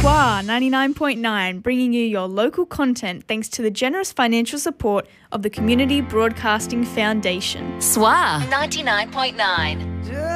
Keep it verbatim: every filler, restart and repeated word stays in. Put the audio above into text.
SWA ninety-nine point nine, bringing you your local content thanks to the generous financial support of the Community Broadcasting Foundation. SWA ninety-nine point nine.